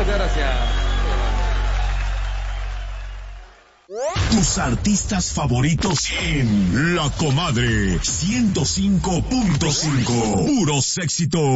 Muchas gracias. Tus artistas favoritos en La Comadre 105.5. Puros éxitos.